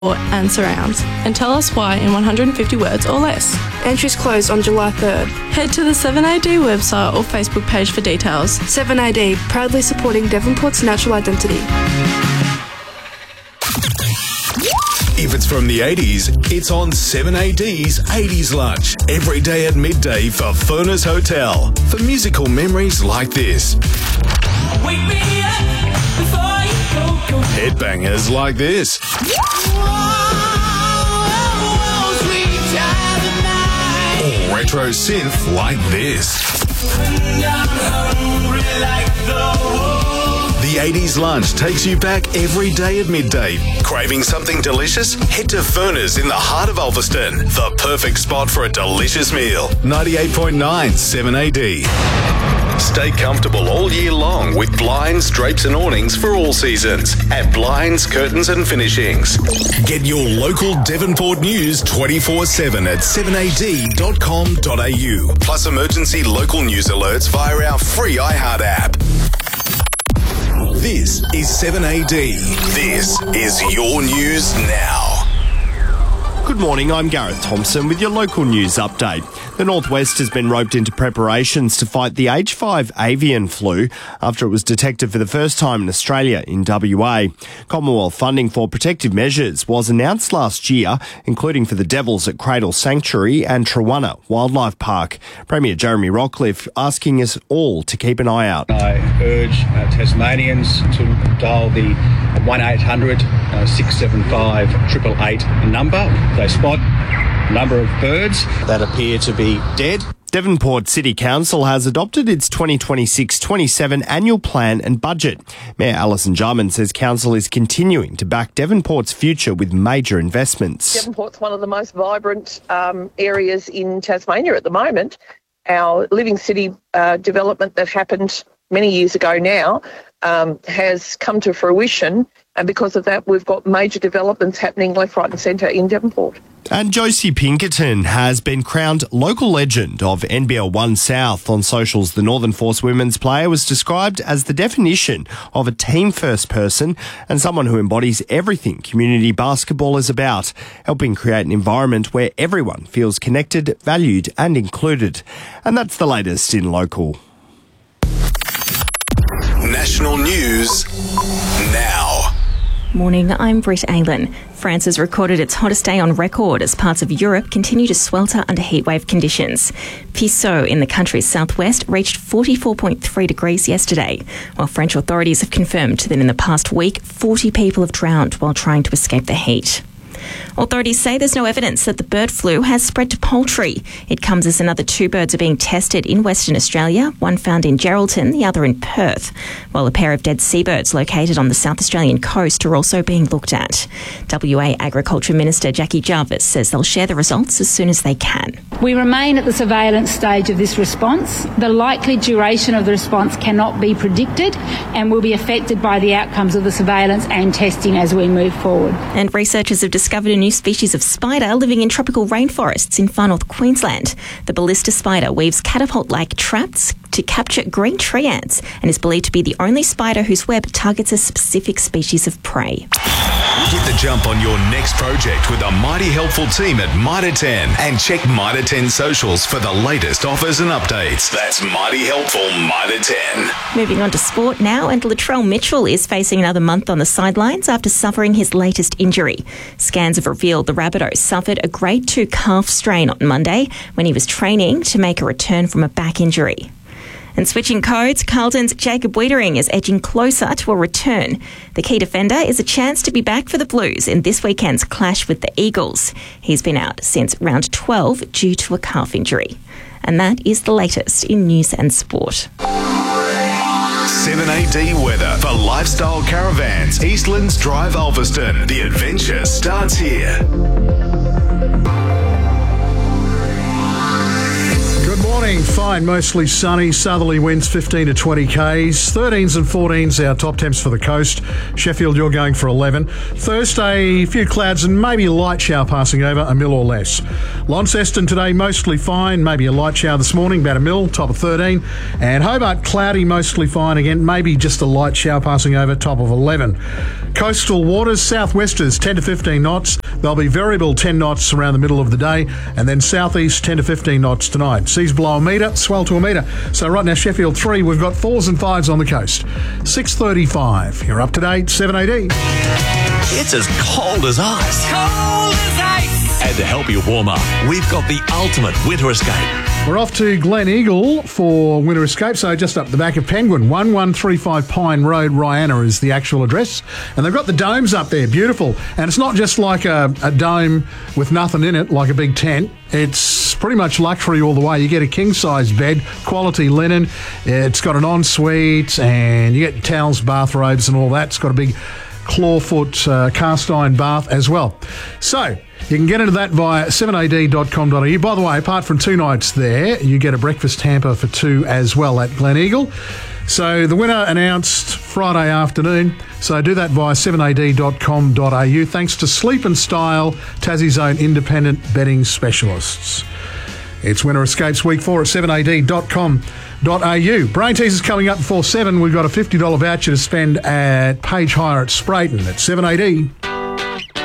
and surrounds, and tell us why in 150 words or less. Entries close on July 3rd. Head to the 7AD website or Facebook page for details. 7AD, proudly supporting Devonport's natural identity. If it's from the 80s, it's on 7AD's 80s Lunch. Every day at midday for Furness Hotel. For musical memories like this. Wake me up before you go. Headbangers like this. Or retro synth like this. The 80s Lunch takes you back every day at midday. Craving something delicious? Head to Furness in the heart of Ulverston. The perfect spot for a delicious meal. 98.9 7AD. Stay comfortable all year long with blinds, drapes and awnings for all seasons at Blinds, Curtains and Finishings. Get your local Devonport news 24/7 at 7ad.com.au. Plus emergency local news alerts via our free iHeart app. This is 7AD. This is your news now. Good morning, I'm Gareth Thompson with your local news update. The Northwest has been roped into preparations to fight the H5 avian flu after it was detected for the first time in Australia in WA. Commonwealth funding for protective measures was announced last year, including for the Devils at Cradle Sanctuary and Trewanna Wildlife Park. Premier Jeremy Rockliff asking us all to keep an eye out. I urge Tasmanians to dial the 1800 675 888 number. They spot a number of birds that appear to be dead. Devonport City Council has adopted its 2026-27 annual plan and budget. Mayor Alison Jarman says council is continuing to back Devonport's future with major investments. Devonport's one of the most vibrant areas in Tasmania at the moment. Our Living City development that happened many years ago now has come to fruition, and because of that we've got major developments happening left, right and centre in Devonport. And Josie Pinkerton has been crowned local legend of NBL 1 South. On socials, the Northern Force women's player was described as the definition of a team-first person and someone who embodies everything community basketball is about, helping create an environment where everyone feels connected, valued and included. And that's the latest in local. National news now. Morning, I'm Britt Aylan. France has recorded its hottest day on record as parts of Europe continue to swelter under heatwave conditions. Pissau in the country's southwest reached 44.3 degrees yesterday, while French authorities have confirmed that in the past week, 40 people have drowned while trying to escape the heat. Authorities say there's no evidence that the bird flu has spread to poultry. It comes as another 2 birds are being tested in Western Australia, one found in Geraldton, the other in Perth, while a pair of dead seabirds located on the South Australian coast are also being looked at. WA Agriculture Minister Jackie Jarvis says they'll share the results as soon as they can. We remain at the surveillance stage of this response. The likely duration of the response cannot be predicted and will be affected by the outcomes of the surveillance and testing as we move forward. And researchers have discovered a new species of spider living in tropical rainforests in far north Queensland. The ballista spider weaves catapult-like traps to capture green tree ants and is believed to be the only spider whose web targets a specific species of prey. Get the jump on your next project with a mighty helpful team at Mitre 10 and check Mitre 10 socials for the latest offers and updates. That's mighty helpful Mitre 10. Moving on to sport now, and Latrell Mitchell is facing another month on the sidelines after suffering his latest injury. Scans have revealed the Rabbitoh suffered a grade 2 calf strain on Monday when he was training to make a return from a back injury. And switching codes, Carlton's Jacob Wiedering is edging closer to a return. The key defender is a chance to be back for the Blues in this weekend's clash with the Eagles. He's been out since round 12 due to a calf injury. And that is the latest in news and sport. 7AD weather for Lifestyle Caravans, Eastlands Drive, Ulverston. The adventure starts here. Good morning. morning. Fine, mostly sunny. Southerly winds 15 to 20 k's. 13s and 14s our top temps for the coast. Sheffield, you're going for 11. Thursday, a few clouds and maybe a light shower passing over, a mil or less. Launceston today, mostly fine. Maybe a light shower this morning, about a mil, top of 13. And Hobart, cloudy, mostly fine again. Maybe just a light shower passing over, top of 11. Coastal waters, southwesters 10 to 15 knots. They'll be variable 10 knots around the middle of the day, and then southeast 10 to 15 knots tonight. Seas below a metre, swell to a metre. So right now, Sheffield 3, we've got 4s and 5s on the coast. 6:35. You're up to date, 7AD. It's as cold as ice. Cold as ice. And to help you warm up, we've got the ultimate winter escape. We're off to Glen Eagle for Winter Escape, so just up the back of Penguin. 1135 Pine Road, Rihanna is the actual address. And they've got the domes up there, beautiful. And it's not just like a dome with nothing in it, like a big tent. It's pretty much luxury all the way. You get a king-size bed, quality linen. It's got an ensuite, and you get towels, bathrobes and all that. It's got a big clawfoot cast iron bath as well. So you can get into that via 7ad.com.au. By the way, apart from 2 nights there, you get a breakfast hamper for 2 as well at Glen Eagle. So the winner announced Friday afternoon. So do that via 7ad.com.au. Thanks to Sleep and Style, Tassie's own independent betting specialists. It's Winter Escapes Week 4 at 7ad.com.au. Brain Teasers coming up before 7. We've got a $50 voucher to spend at Page Hire at Sprayton at 7AD.